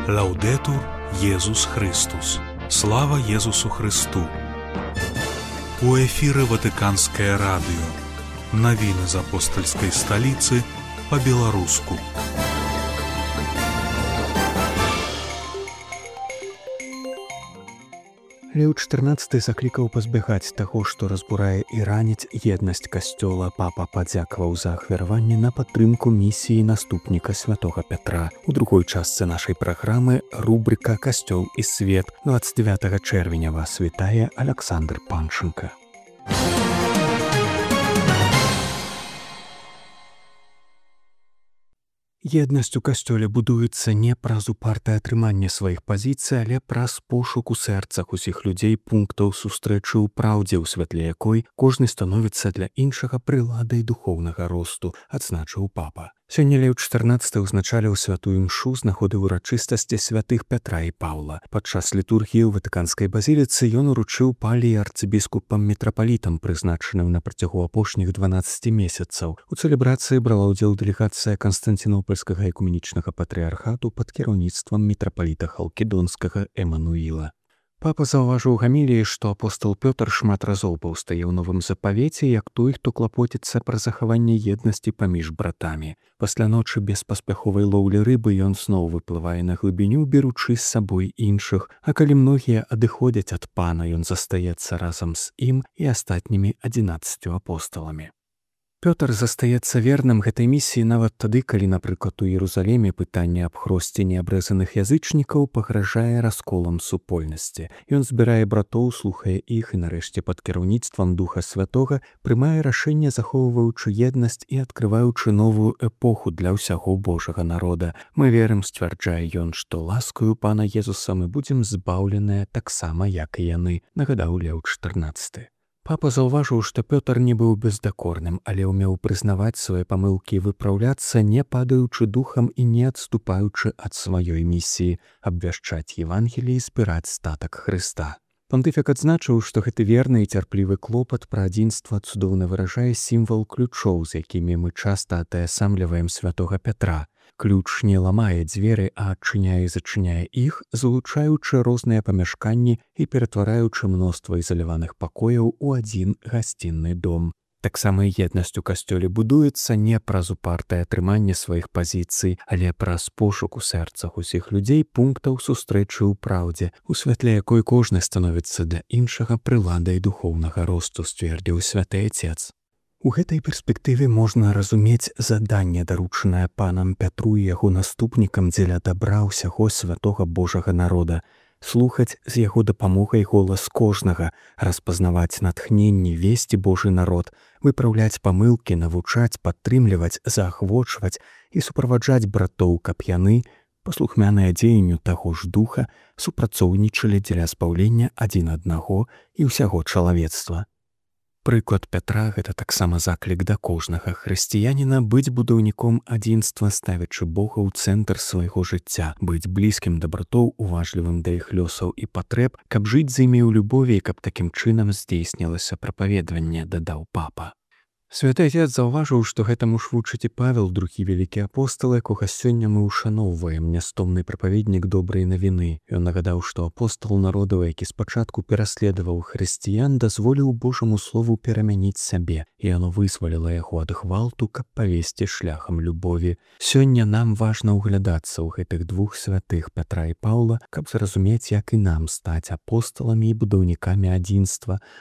Лаўдетур Єсус Христос. Слава Єсусу Христу. У эфіры Ватыканскае радыё. Навіны з апостальскай сталіцы па-беларуску. Леў XIV заклікаў пазбягаць таго, што разбурае і раніць еднасць касцёла. Папа падзякаваў за ахвяраванне на падтрымку місіі наступніка святога Пятра. У другой частцы нашай праграмы рубрика «Касцёл і свет». 29 чэрвеня вас вітае Александр Панченко. Еднасць у касцёле будуецца не праз упартае атрыманне сваіх пазіцый, але праз пошук у сэрцах усіх людзей пунктаў сустрэчы ў праўдзе, у святле якой кожны становіцца для іншага прыладай духоўнага росту, адзначыў папа. Сёння Леў XIV узначаліў святую імшу з нагоды ўрачыстасці святых Пятра і Паўла. Падчас літургіі ў Ватыканскай базіліцы ён уручыў паліі арцыбіскупам-мітрапалітам, прызначаным на працягу апошніх 12 месяцаў. У цэлебрацыі брала ўдзел дэлегацыя Канстанцінопольскага экуменічнага патрыархату пад кіраўніцтвам мітрапаліта Халкідонскага Эмануіла. Папа заўважыў у гаміліі, што апостол Пётр шмат разоў паўстае ў новым запавеце, як той, хто клапоціцца пра захаванне еднасці паміж братамі. Пасля ночы без паспяховай лоўлі рыбы ён зноў выплывае на глыбіню, беручы з сабой іншых, а калі многія адыходзяць ад пана, ён застаецца разам з ім і астатнімі 11 апосталамі. Пётр застаецца верным гэтай місіі нават тады, калі, напрыклад, у Іерусаліме пытанне аб хросце неабрэзаных язычнікаў пагражае расколам супольнасці. Ён збірае братоў, слухае іх і нарэшце пад кіраўніцтвам Духа Святога прымае рашэнне, захоўваючы еднасць і адкрываючы новую эпоху для ўсяго Божага народа. Мы верым, сцвярджае ён, што ласкаю Пана Езуса мы будзем збаўленыя таксама, як і яны, нагадаў Леў XIV. Папа заўважыў, што Пётр не быў бездакорным, але ўмеў прызнаваць свае памылкі і выпраўляцца, не падаючы духам і не адступаючы ад сваёй місіі абвяшчаць Евангеліі і збіраць статак Хрыста. Пантыфік адзначыў, што гэты верны і цярплівы клопат пра адзінства цудоўна выражае сімвал ключоў, з якімі мы часта атаясамліваем святога Пятра. Ключ не ламае дзверы, а адчыняе і зачыняе іх, злучаючы розныя памяшканні і ператвараючы мноства ізаляваных пакояў у адзін гасцінны дом. Таксама еднасць у касцёле будуецца не праз упартае атрыманне сваіх пазіцый, але праз пошук у сэрцах усіх людзей пунктаў сустрэчы ў праўдзе, у святле якой кожны становіцца для іншага прыладай духоўнага росту, сцвердзіў святы Отец. У гэтай перспектыве можна разумець заданне, даручанае панам Пятру і яго наступнікам дзеля дабра ўсяго святога Божага народа, слухаць з яго дапамогай голас кожнага, распазнаваць натхненні, весці Божы народ, выпраўляць памылкі, навучаць, падтрымліваць, заахвочваць і суправаджаць братоў, каб яны, паслухмяныя дзеянню таго ж духа, супрацоўнічалі дзеля збаўлення адзін аднаго і ўсяго чалавецтва. Прыклад Пятра – гэта таксама заклік да кожнага хрысціяніна быць будаўніком адзінства, ставячы Бога ў цэнтр свайго жыцця, быць блізкім да братоў, уважлівым да іх лёсаў і патрэб, каб жыць з імі ў любові, каб такім чынам здзейснілася прапаведванне, дадаў папа. Святы Отец заўважыў, што гэтаму ж вучыць і Павел, другі вялікі апостал, якога сёння мы ушаноўваем, нястомны прапаведнік добрай навіны. Ён нагадаў, што апостал народаў, які спачатку пераследаваў хрысціян, дазволіў Божаму слову перамяніць сябе, і яно вызваліла яго ад гвалту, каб павесці шляхам любові. Сёння нам важна ўглядацца ў гэтых двух святых Пятра і Паўла, каб зразумець, як і нам стаць апосталамі і будаўнікамі адзінства,